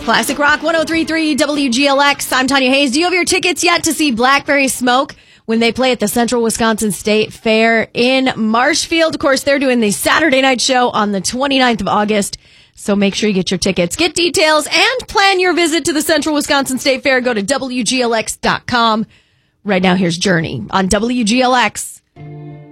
Classic Rock 103.3 WGLX. I'm Tanya Hayes. Do you have your tickets yet to see Blackberry Smoke when they play at the Central Wisconsin State Fair in Marshfield? Of course, they're doing the Saturday night show on the 29th of August. So make sure you get your tickets. Get details and plan your visit to the Central Wisconsin State Fair. Go to WGLX.com. Right now, here's Journey on WGLX.